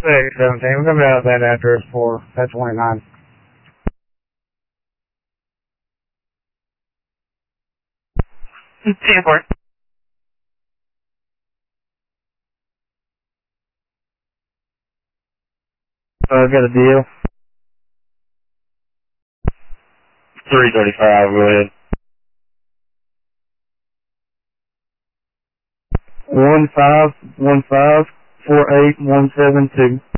17, we're coming out of that address for that 29. Transport. I've got a deal. 335, go ahead. 151548172.